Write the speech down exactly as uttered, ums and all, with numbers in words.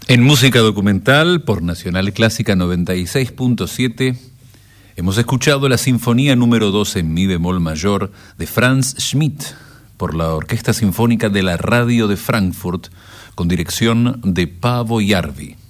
En música documental, por Nacional Clásica noventa y seis punto siete, hemos escuchado la Sinfonía número dos en mi bemol mayor de Franz Schmidt, por la Orquesta Sinfónica de la Radio de Frankfurt, con dirección de Paavo Järvi.